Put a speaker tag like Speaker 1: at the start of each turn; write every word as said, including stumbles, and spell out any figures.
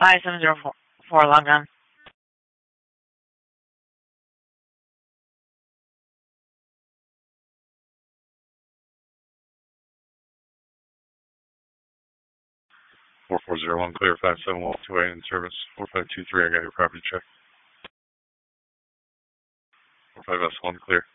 Speaker 1: five seven zero four, four log on.
Speaker 2: four four zero one clear, five seven one two eight in service. four five two three, I got your property check. four five S one clear.